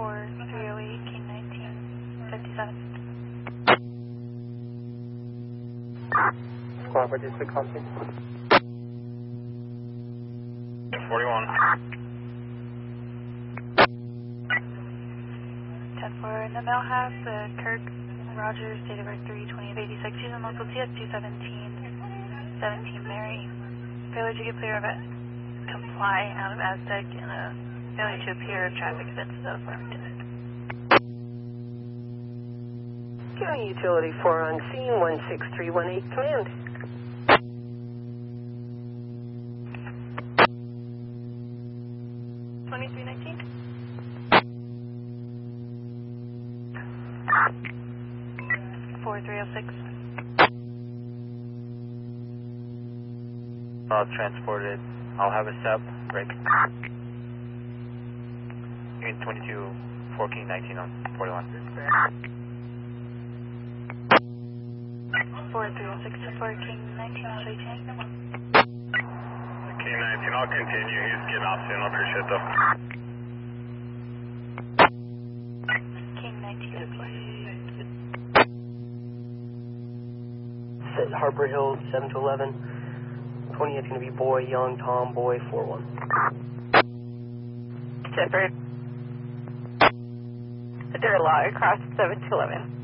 4308, King 1957. Squawk, register contact. 41. 10-4 in the mail has Kirk Rogers, date of birth 3/20/86. She's in local TS 217 Mary. Failure to get clear of it. Comply out of Aztec and a failure to appear of traffic offenses of Farmington. County Utility 4 on scene, 16318, command. Transported. I'll have a sub break. Unit 22, 14, 19 on 41. 4306 to 4 King 19, I'll show you change. King 19, I'll continue. He's getting off soon. I appreciate that. King 19, Set Harper Hills, 7 to 11. 20 is going to be boy, young, Tom, boy, 41. Shepherd. They're log across 7 to 11.